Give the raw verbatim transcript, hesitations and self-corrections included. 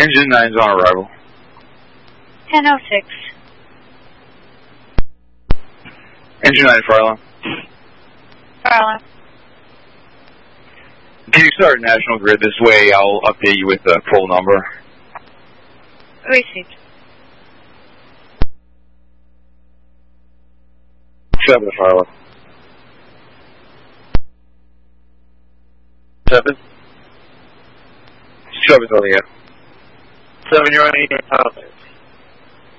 Engine nine's on arrival. ten oh six. Engine nine, fire alarm. Fire alarm. Can you start National Grid this way? I'll update you with the full number. Received. Seven, fire alarm. Seven? Seven's on the air. Seven, you're on eight.